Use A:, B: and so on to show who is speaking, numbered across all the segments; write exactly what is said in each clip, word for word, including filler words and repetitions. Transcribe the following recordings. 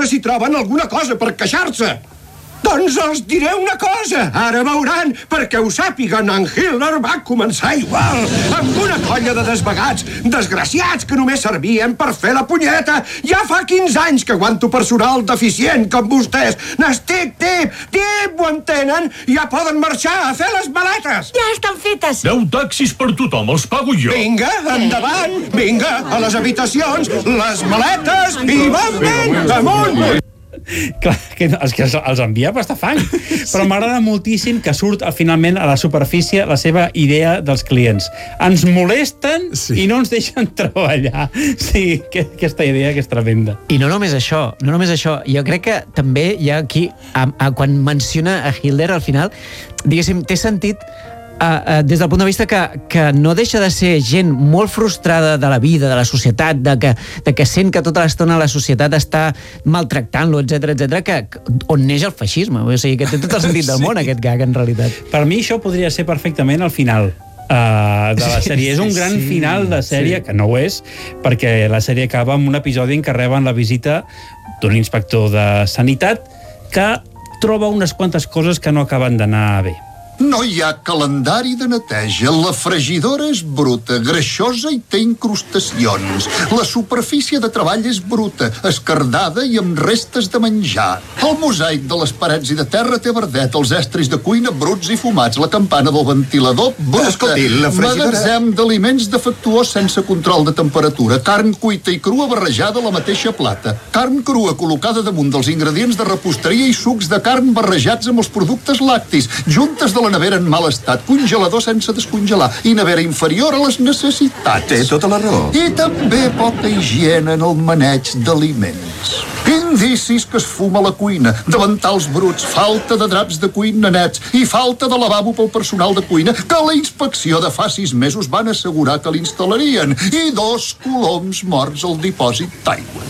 A: veure si troben alguna cosa per queixar-se. Doncs els diré una cosa, ara veuran, perquè ho sàpiguen, en Hitler va començar igual, amb una colla de desvagats, desgraciats que només servien per fer la punyeta. Ja fa quinze anys que aguanto personal deficient com vostès. N'estic tip, tip, ho entenen? Ja poden marxar a fer les maletes.
B: Ja estan fetes.
C: Deu taxis per tothom, els pago jo.
A: Vinga, endavant, vinga, a les habitacions, les maletes i vam ben amunt.
D: Clar, que no, és que els envia per estar fang. Però m'agrada moltíssim que surt finalment a la superfície la seva idea dels clients. Ens molesten sí. i no ens deixen treballar. Sí, que, aquesta idea que és tremenda.
E: I no només això, no només això. Jo crec que també hi ha aquí, a, a, quan menciona a Hitler al final, diguéssim, té sentit Uh, uh, des del punt de vista que, que no deixa de ser gent molt frustrada de la vida, de la societat, de que, de que sent que tota l'estona la societat està maltractant-lo, etcètera, etcètera, que on neix el feixisme. O sigui, que té tot el sentit del món, sí. aquest gag, en realitat.
D: Per mi això podria ser perfectament el final Uh, de la sèrie. És un gran sí, final de sèrie, sí. que no ho és, perquè la sèrie acaba amb un episodi en què reben la visita d'un inspector de sanitat que troba unes quantes coses que no acaben d'anar bé.
F: No hi ha calendari de neteja. La fregidora és bruta, greixosa i té incrustacions. La superfície de treball és bruta, esquerdada i amb restes de menjar. El mosaic de les parets i de terra té verdet, els estris de cuina bruts i fumats, la campana del ventilador bruta.
A: Escolti, la fregidora...
F: Magatzem d'aliments defectuós sense control de temperatura, carn cuita i crua barrejada a la mateixa plata, carn crua col·locada damunt dels ingredients de reposteria i sucs de carn barrejats amb els productes lactis, juntes de la nevera en mal estat, congelador sense descongelar i nevera inferior a les necessitats.
A: Té tota la raó.
F: I també poca higiene en el maneig d'aliments. Indicis que es fuma a la cuina, davantals bruts, falta de draps de cuina nets i falta de lavabo pel personal de cuina que a la inspecció de fa sis mesos van assegurar que l'instal·larien, i dos coloms morts al dipòsit d'aigua.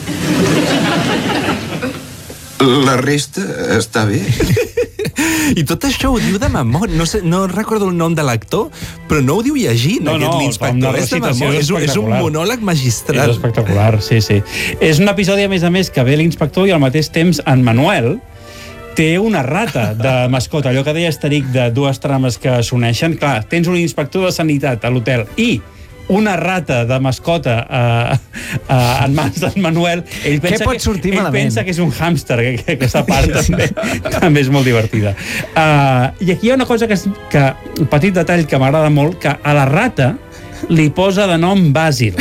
A: La resta està bé.
G: I tot això ho diu de memòria. No sé, no recordo el nom de l'actor, però no ho diu llegint, no, aquest
D: no,
G: l'inspector. És de memòria, és, és un monòleg magistral.
D: És espectacular, sí, sí. És un episodi, a més a més, que ve l'inspector i al mateix temps en Manuel té una rata de mascota, allò que deia Asterix de dues trames que s'uneixen. Clar, tens un inspector de sanitat a l'hotel i una rata de mascota uh, uh, en mans d'en Manuel. Ell pensa
E: Què pot sortir
D: que, ell
E: malament?
D: pensa que és un hàmster, que, que aquesta part també, també és molt divertida. Uh, I aquí hi ha una cosa que, que un petit detall que m'agrada molt, que a la rata li posa de nom Basil.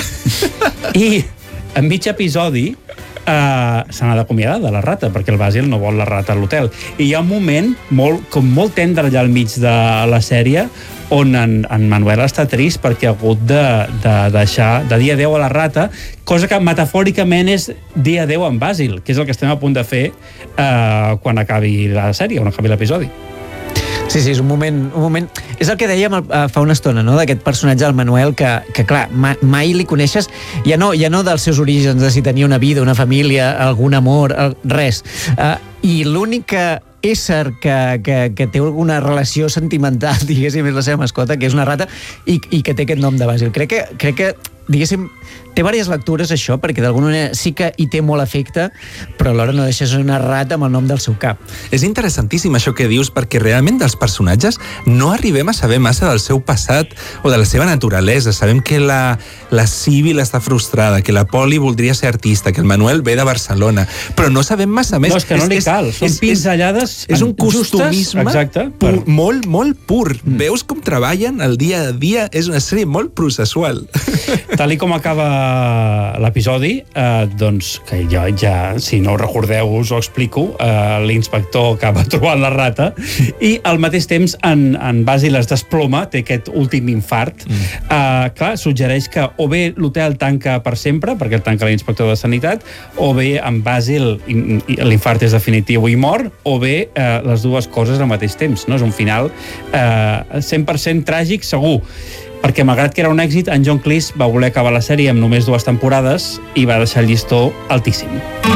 D: I en mig episodi Uh, se n'ha d'acomiadar de la rata, perquè el Basil no vol la rata a l'hotel. I hi ha un moment molt, com molt tendre allà al mig de la sèrie on en, en Manuel està trist perquè ha hagut de, de deixar de dir adeu a la rata, cosa que metafòricament és dir adeu a en Basil, que és el que estem a punt de fer uh, quan acabi la sèrie, quan acabi l'episodi.
E: Sí, sí, és un moment... Un moment... És el que dèiem uh, fa una estona, no?, d'aquest personatge del Manuel que, que clar, ma, mai li coneixes, ja no, ja no dels seus orígens, de si tenia una vida, una família, algun amor, el, res. Uh, I l'únic ésser que, que, que té alguna relació sentimental, diguéssim, és la seva mascota, que és una rata, i, i que té aquest nom de Basil. Crec que, crec que diguéssim, té diverses lectures això, perquè d'alguna manera sí que hi té molt afecte, però alhora no deixes una rata amb el nom del seu cap.
G: És interessantíssim això que dius, perquè realment dels personatges no arribem a saber massa del seu passat o de la seva naturalesa. Sabem que la, la Síbil està frustrada, que la Poli voldria ser artista, que el Manuel ve de Barcelona, però no sabem massa més.
D: No, és que no li cal, són és, pinzellades
G: és, és un costumisme
D: exacte,
G: pur,
D: per...
G: molt, molt pur. Mm. Veus com treballen el dia a dia, és una sèrie molt processual.
D: Tal i com acaba l'episodi, eh, doncs, que jo ja, si no ho recordeu, us ho explico, eh, l'inspector acaba trobant la rata i al mateix temps en, en Basil es desploma, té aquest últim infart. Mm. Eh, clar, suggereix que o bé l'hotel tanca per sempre, perquè el tanca l'inspector de sanitat, o bé en Basil l'infart és definitiu i mor, o bé eh, les dues coses al mateix temps. No? És un final eh, cent per cent tràgic, segur. Perquè malgrat que era un èxit, en John Cleese va voler acabar la sèrie amb només dues temporades i va deixar el llistó altíssim.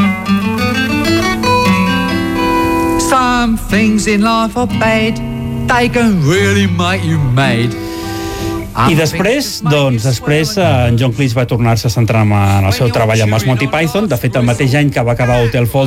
H: Some things in life are bad. They can really make you mad.
D: I després, doncs, després en John Cleese va tornar-se a centrar en el seu treball amb els Monty Python. De fet, el mateix any que va acabar Hotel Fold